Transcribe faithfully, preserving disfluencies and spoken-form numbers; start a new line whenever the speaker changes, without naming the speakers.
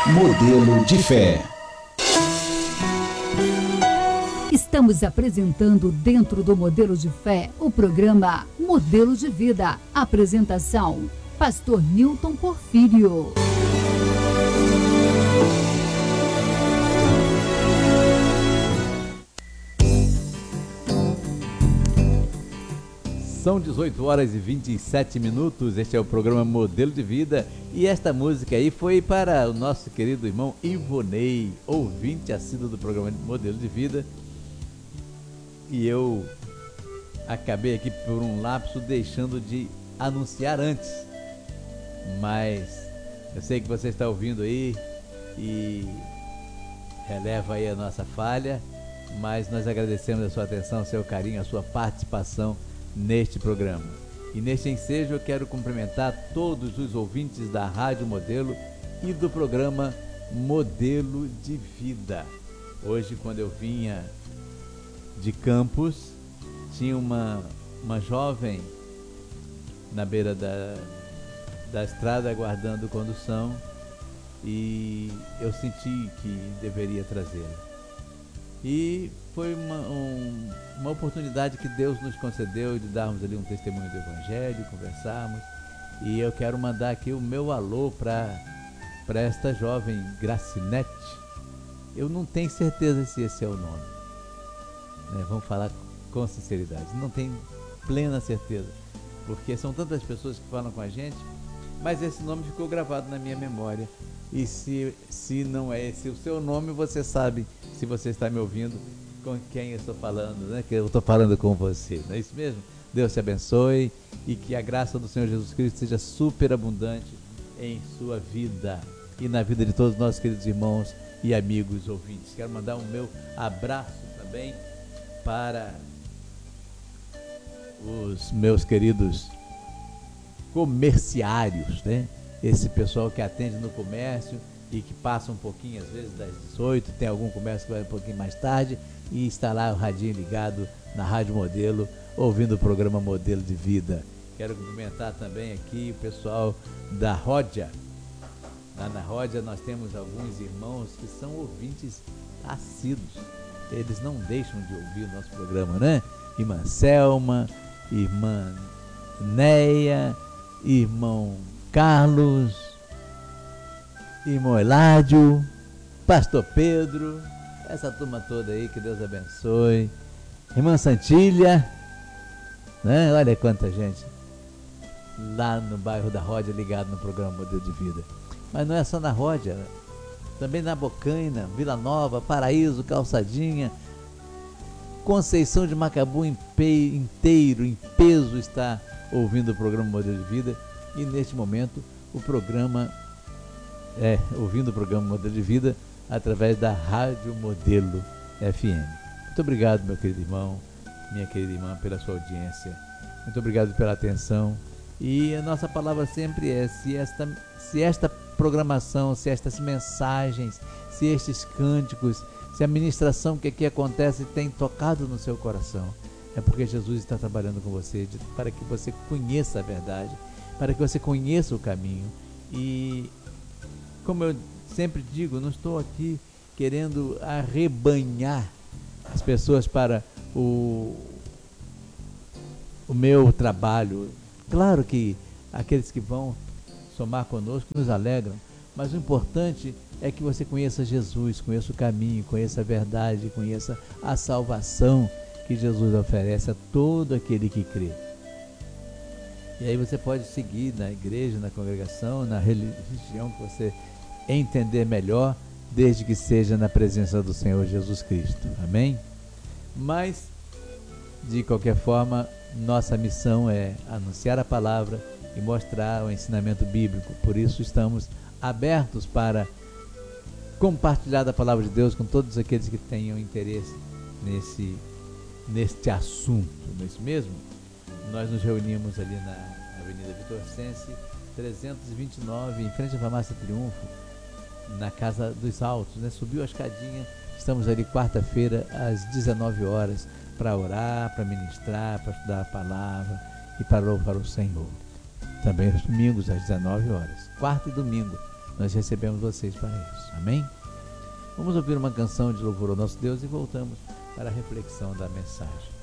Modelo de Fé.
Estamos apresentando dentro do Modelo de Fé o programa Modelo de Vida. Apresentação: Pastor Newton Porfírio.
São dezoito horas e vinte e sete minutos, este é o programa Modelo de Vida e esta música aí foi para o nosso querido irmão Ivonei, ouvinte assíduo do programa Modelo de Vida. E eu acabei aqui por um lapso deixando de anunciar antes, mas eu sei que você está ouvindo aí e releva aí a nossa falha, mas nós agradecemos a sua atenção, o seu carinho, a sua participação neste programa. E neste ensejo eu quero cumprimentar todos os ouvintes da Rádio Modelo e do programa Modelo de Vida. Hoje, quando eu vinha de Campos, tinha uma, uma jovem na beira da, da estrada aguardando condução e eu senti que deveria trazê-la. E foi uma, um, uma oportunidade que Deus nos concedeu de darmos ali um testemunho do Evangelho, conversarmos. E eu quero mandar aqui o meu alô para para esta jovem Gracinete. Eu não tenho certeza se esse é o nome, né? Vamos falar com sinceridade, não tenho plena certeza, porque são tantas pessoas que falam com a gente, mas esse nome ficou gravado na minha memória. E se, se não é esse o seu nome, você sabe, se você está me ouvindo, com quem eu estou falando, né? Que eu estou falando com você, não é isso mesmo? Deus te abençoe e que a graça do Senhor Jesus Cristo seja superabundante em sua vida e na vida de todos os nossos queridos irmãos e amigos ouvintes. Quero mandar o meu abraço também para os meus queridos comerciários, né? Esse pessoal que atende no comércio e que passa um pouquinho, às vezes das dezoito, tem algum comércio que vai um pouquinho mais tarde e está lá o radinho ligado na Rádio Modelo, ouvindo o programa Modelo de Vida. Quero cumprimentar também aqui o pessoal da Ródia. Lá na Ródia nós temos alguns irmãos que são ouvintes assíduos. Eles não deixam de ouvir o nosso programa, né? Irmã Selma, irmã Neia, irmão Carlos, irmão Eládio, pastor Pedro, essa turma toda aí, que Deus abençoe. Irmã Santilha, né? Olha quanta gente lá no bairro da Ródia ligado no programa Modelo de Vida. Mas não é só na Ródia, também na Bocaina, Vila Nova, Paraíso, Calçadinha, Conceição de Macabu inteiro, em peso, está ouvindo o programa Modelo de Vida. E neste momento o programa é ouvindo o programa Modelo de Vida através da Rádio Modelo F M. Muito obrigado, meu querido irmão, minha querida irmã, pela sua audiência. Muito obrigado pela atenção. E a nossa palavra sempre é: se esta, se esta programação, se estas mensagens, se estes cânticos, se a ministração que aqui acontece tem tocado no seu coração, é porque Jesus está trabalhando com você para que você conheça a verdade, para que você conheça o caminho. E como eu sempre digo, não estou aqui querendo arrebanhar as pessoas para o, o meu trabalho. Claro que aqueles que vão somar conosco nos alegram, mas o importante é que você conheça Jesus, conheça o caminho, conheça a verdade, conheça a salvação que Jesus oferece a todo aquele que crê. E aí você pode seguir na igreja, na congregação, na religião que você entender melhor, desde que seja na presença do Senhor Jesus Cristo. Amém? Mas, de qualquer forma, nossa missão é anunciar a palavra e mostrar o ensinamento bíblico. Por isso estamos abertos para compartilhar da palavra de Deus com todos aqueles que tenham interesse nesse, neste assunto. Não é isso mesmo? Nós nos reunimos ali na Avenida Vitor Sense, trezentos e vinte e nove, em frente à Farmácia Triunfo, na Casa dos Altos, né? Subiu a escadinha, estamos ali quarta-feira às dezenove horas para orar, para ministrar, para estudar a palavra e para louvar o Senhor. Também aos domingos às dezenove horas, quarta e domingo, nós recebemos vocês para isso. Amém? Vamos ouvir uma canção de louvor ao nosso Deus e voltamos para a reflexão da mensagem.